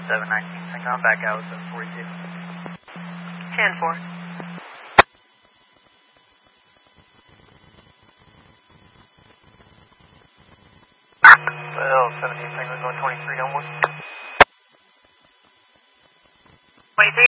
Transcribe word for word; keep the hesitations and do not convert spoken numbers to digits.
seven nineteen, Tango, back out with seven forty-two. ten four. Well, seventeen, Tango, going twenty-three, no more. twenty-three.